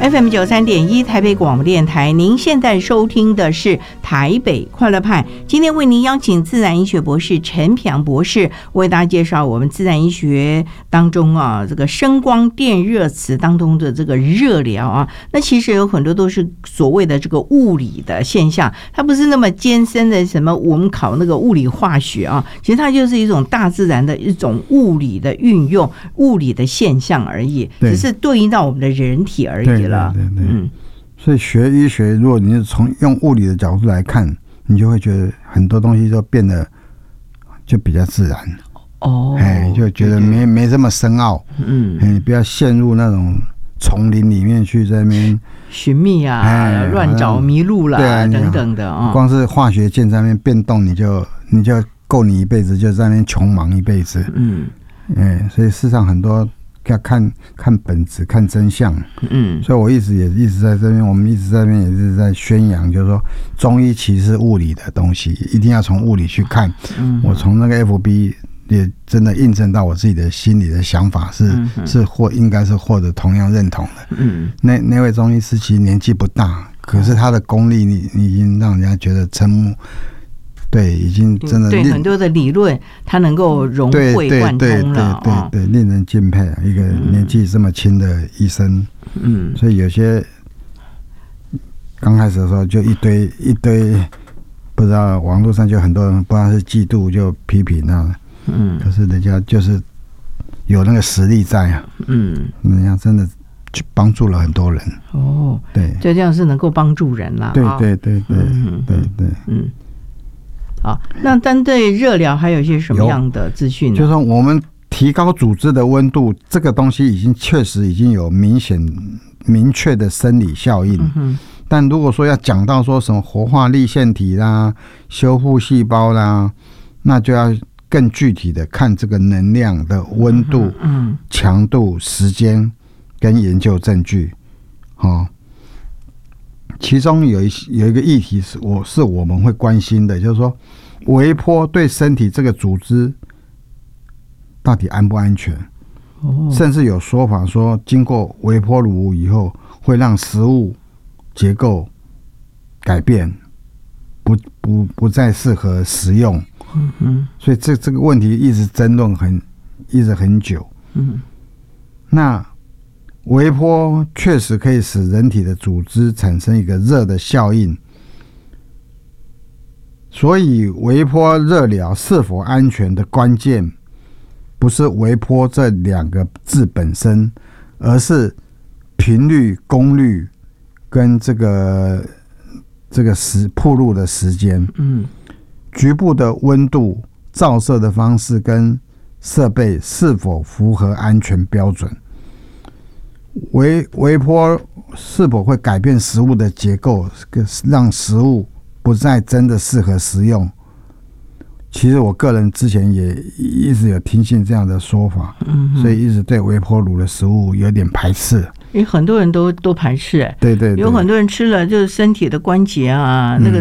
FM93.1 台北广播电台，您现在收听的是台北快乐派。今天为您邀请自然医学博士陈平洋博士为大家介绍我们自然医学当中这个声光电热磁当中的这个热疗那其实有很多都是所谓的这个物理的现象，它不是那么艰深的什么我们考那个物理化学其实它就是一种大自然的一种物理的运用，物理的现象而已，只是对应到我们的人体而已了。 对，所以学医学，如果你是从用物理的角度来看，你就会觉得很多东西都变得就比较自然就觉得没这么深奥。你不要陷入那种丛林里面去在那边寻觅乱找迷路了等等的光是化学键在那边变动，你就够你一辈子，就在那边穷忙一辈子。所以事实上很多要看本质，看真相。所以我一直在这边，我们一直在这边也是在宣扬，就是说中医其实是物理的东西，一定要从物理去看。我从那个 FB 也真的印证到我自己的心里的想法应该是获得同样认同的。那位中医师其实年纪不大，可是他的功力你已经让人家觉得瞠目。对，已经真的对很多的理论，它能够融会贯通了。 对，令人敬佩一个年纪这么轻的医生。所以有些刚开始的时候就一堆，不知道网络上就很多人不知道是嫉妒就批评可是人家就是有那个实力在人家真的去帮助了很多人。对， 就这样是能够帮助人啦。 对。 好，那针对热疗还有一些什么样的资讯呢？ 就是说我们提高组织的温度，这个东西确实已经有明确的生理效应。但如果说要讲到说什么活化粒线体啦、修复细胞啦，那就要更具体的看这个能量的温度、强度、时间跟研究证据。其中有一个议题是我们会关心的，就是说微波对身体这个组织到底安不安全？甚至有说法说，经过微波炉以后会让食物结构改变，不再适合食用。所以这个问题一直争论很久。那微波确实可以使人体的组织产生一个热的效应，所以微波热疗是否安全的关键不是微波这两个字本身，而是频率、功率跟这个暴露的时间。局部的温度、照射的方式跟设备是否符合安全标准。微波是否会改变食物的结构，让食物不再真的适合食用？其实我个人之前也一直有听信这样的说法，所以一直对微波炉的食物有点排斥。 因为很多人都排斥， 对， 有很多人吃了就是身体的关节那个